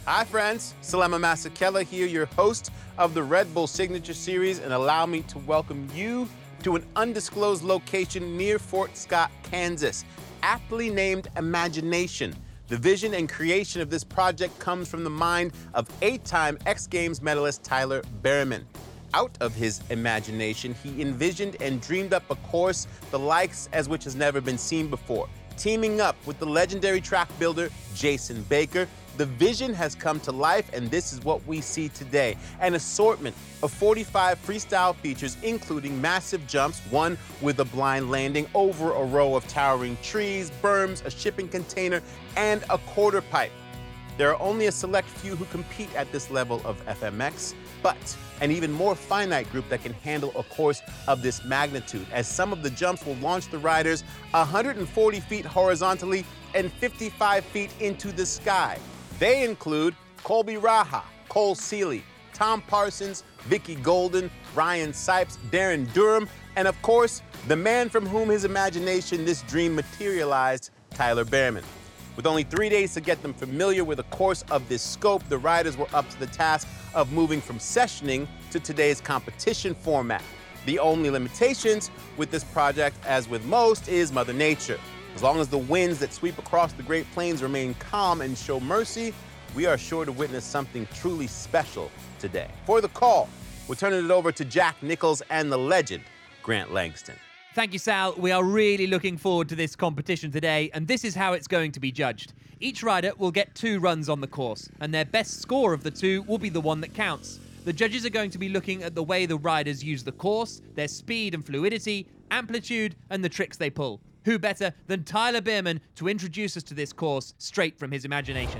Hi friends, Salema Masekela here, your host of the Red Bull Signature Series, and allow me to welcome you to an undisclosed location near Fort Scott, Kansas, aptly named Imagination. The vision and creation of this project comes from the mind of 8-time X Games medalist Tyler Berryman. Out of his imagination, he envisioned and dreamed up a course the likes as which has never been seen before. Teaming up with the legendary track builder Jason Baker, the vision has come to life, and this is what we see today. An assortment of 45 freestyle features, including massive jumps, one with a blind landing over a row of towering trees, berms, a shipping container, and a quarter pipe. There are only a select few who compete at this level of FMX, but an even more finite group that can handle a course of this magnitude, as some of the jumps will launch the riders 140 feet horizontally and 55 feet into the sky. They include Colby Raha, Cole Seeley, Tom Parsons, Vicky Golden, Ryan Sipes, Darren Durham, and of course, the man from whom his imagination this dream materialized, Tyler Berryman. With only 3 days to get them familiar with a course of this scope, the riders were up to the task of moving from sessioning to today's competition format. The only limitations with this project, as with most, is Mother Nature. As long as the winds that sweep across the Great Plains remain calm and show mercy, we are sure to witness something truly special today. For the call, we're turning it over to Jack Nichols and the legend, Grant Langston. Thank you, Sal. We are really looking forward to this competition today, and this is how it's going to be judged. Each rider will get 2 runs on the course, and their best score of the 2 will be the one that counts. The judges are going to be looking at the way the riders use the course, their speed and fluidity, amplitude, and the tricks they pull. Who better than Tyler Berryman to introduce us to this course straight from his imagination?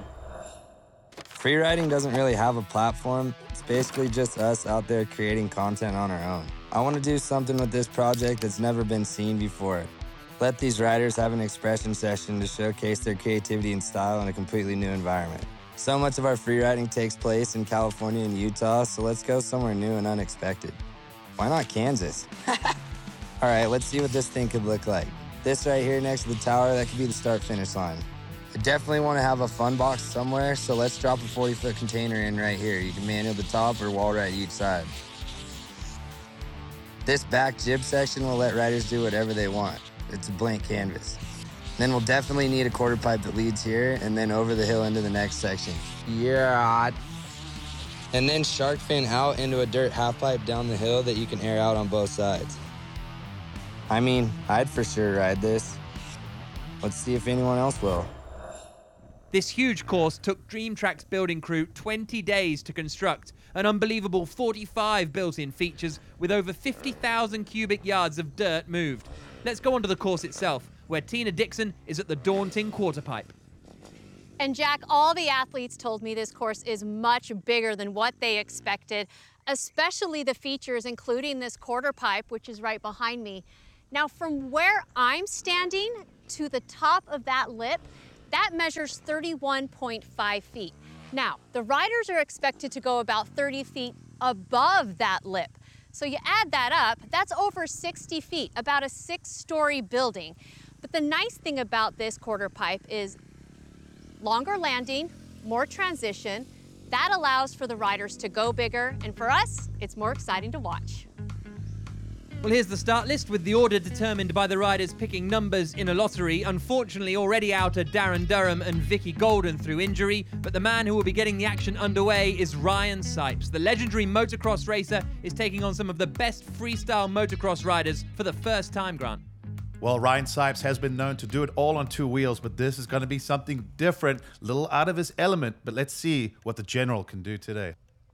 Freeriding doesn't really have a platform. It's basically just us out there creating content on our own. I want to do something with this project that's never been seen before. Let these riders have an expression session to showcase their creativity and style in a completely new environment. So much of our freeriding takes place in California and Utah, so let's go somewhere new and unexpected. Why not Kansas? All right, let's see what this thing could look like. This right here next to the tower, that could be the start-finish line. I definitely want to have a fun box somewhere, so let's drop a 40-foot container in right here. You can manual the top or wall ride each side. This back jib section will let riders do whatever they want. It's a blank canvas. Then we'll definitely need a quarter pipe that leads here and then over the hill into the next section. Yeah. And then shark fin out into a dirt half pipe down the hill that you can air out on both sides. I mean, I'd for sure ride this. Let's see if anyone else will. This huge course took DreamTrack's building crew 20 days to construct, an unbelievable 45 built-in features with over 50,000 cubic yards of dirt moved. Let's go on to the course itself, where Tina Dixon is at the daunting quarter pipe. And Jack, all the athletes told me this course is much bigger than what they expected, especially the features, including this quarter pipe, which is right behind me. Now, from where I'm standing to the top of that lip, that measures 31.5 feet. Now, the riders are expected to go about 30 feet above that lip. So you add that up, that's over 60 feet, about a 6-story building. But the nice thing about this quarter pipe is longer landing, more transition. That allows for the riders to go bigger, and for us, it's more exciting to watch. Well, here's the start list with the order determined by the riders picking numbers in a lottery. Unfortunately, already out are Darren Durham and Vicky Golden through injury, but the man who will be getting the action underway is Ryan Sipes. The legendary motocross racer is taking on some of the best freestyle motocross riders for the first time, Grant. Well, Ryan Sipes has been known to do it all on 2 wheels, but this is going to be something different, a little out of his element, but let's see what the General can do today.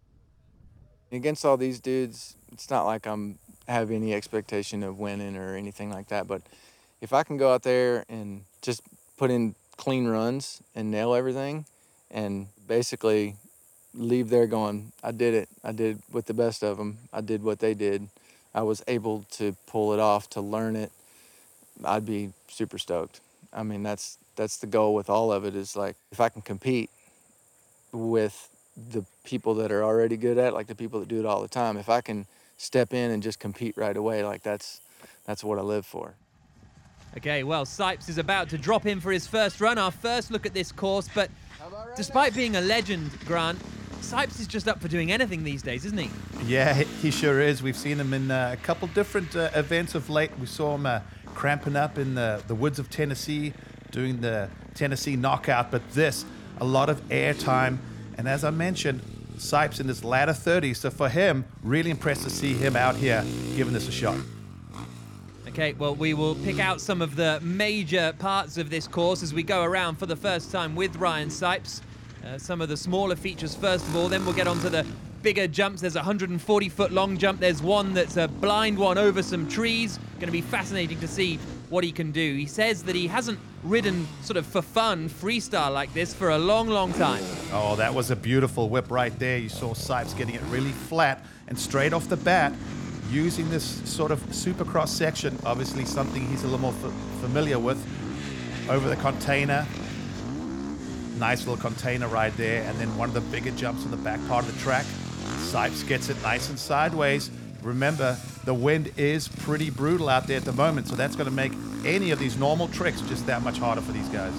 Against all these dudes, it's not like I'm have any expectation of winning or anything like that, but if I can go out there and just put in clean runs and nail everything and basically leave there going, I did it. I did with the best of them. I did what they did. I was able to pull it off, to learn it. I'd be super stoked. I mean, that's the goal with all of it, is like, if I can compete with the people that are already good at it, like the people that do it all the time, if I can step in and just compete right away, like that's what I live for. Okay, well, Sipes is about to drop in for his first run, our first look at this course, but Despite being a legend, Grant, Sipes is just up for doing anything these days, isn't he? Yeah, he sure is. We've seen him in a couple different events of late. We saw him cramping up in the woods of Tennessee, doing the Tennessee Knockout, but this, a lot of airtime. And as I mentioned, Sipes in his latter 30s, so for him, really impressed to see him out here giving this a shot. Okay, well, we will pick out some of the major parts of this course as we go around for the first time with Ryan Sipes. Some of the smaller features first of all, then we'll get onto the bigger jumps. There's a 140-foot long jump. There's one that's a blind one over some trees. Going to be fascinating to see what he can do. He says that he hasn't ridden sort of for fun freestyle like this for a long, long time. Oh, that was a beautiful whip right there. You saw Sipes getting it really flat and straight off the bat, using this sort of supercross section, obviously something he's a little more familiar with, over the container. Nice little container right there, and then one of the bigger jumps on the back part of the track. Sipes gets it nice and sideways. Remember, the wind is pretty brutal out there at the moment, so that's going to make any of these normal tricks just that much harder for these guys.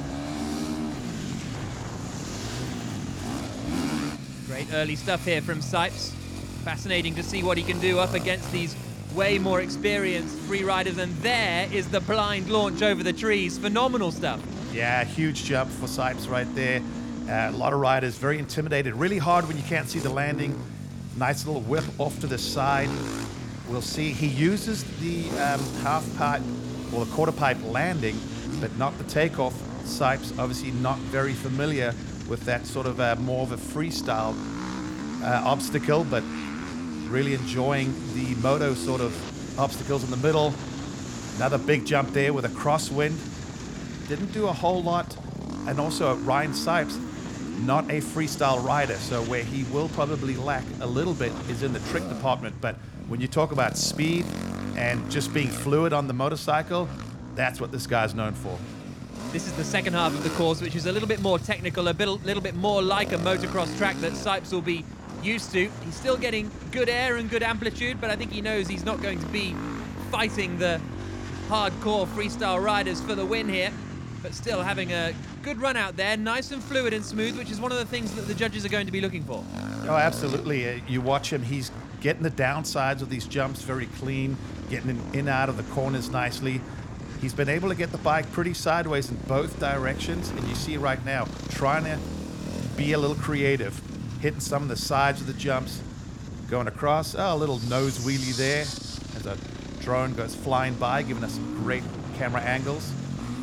Great early stuff here from Sipes. Fascinating to see what he can do up against these way more experienced free riders, and there is the blind launch over the trees. Phenomenal stuff. Yeah, huge jump for Sipes right there. A lot of riders very intimidated. Really hard when you can't see the landing. Nice little whip off to the side. We'll see. He uses the half pipe or the quarter pipe landing, but not the takeoff. Sipes obviously not very familiar with that sort of more of a freestyle obstacle, but really enjoying the moto sort of obstacles in the middle. Another big jump there with a crosswind. Didn't do a whole lot. And also Ryan Sipes, not a freestyle rider, so where he will probably lack a little bit is in the trick department. But when you talk about speed and just being fluid on the motorcycle, that's what this guy's known for. This is the second half of the course, which is a little bit more technical, a little bit more like a motocross track that Sipes will be used to. He's still getting good air and good amplitude, but I think he knows he's not going to be fighting the hardcore freestyle riders for the win here, but still having a good run out there, nice and fluid and smooth, which is one of the things that the judges are going to be looking for. Oh, absolutely. You watch him, he's getting the downsides of these jumps very clean, getting in and out of the corners nicely. He's been able to get the bike pretty sideways in both directions, and you see right now, trying to be a little creative, hitting some of the sides of the jumps, going across. Oh, a little nose wheelie there as a drone goes flying by, giving us some great camera angles.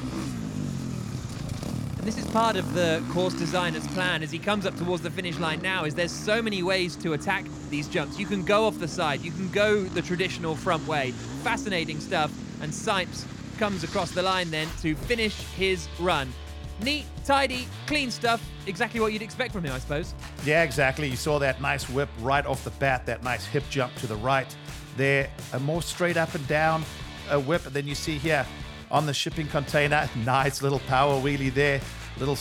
And this is part of the course designer's plan as he comes up towards the finish line now, is there's so many ways to attack these jumps. You can go off the side, you can go the traditional front way. Fascinating stuff, and Sipes comes across the line then to finish his run. Neat, tidy, clean stuff, exactly what you'd expect from him, I suppose. Yeah, exactly. You saw that nice whip right off the bat, that nice hip jump to the right there, a more straight up and down whip, and then you see here on the shipping container, nice little power wheelie there.